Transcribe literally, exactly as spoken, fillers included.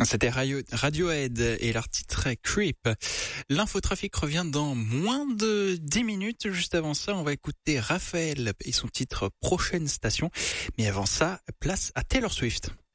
C'était Radio- Radiohead et leur titre Creep. L'infotrafic revient dans moins de dix minutes. Juste avant ça, on va écouter Raphaël et son titre Prochaine Station. Mais avant ça, place à Taylor Swift.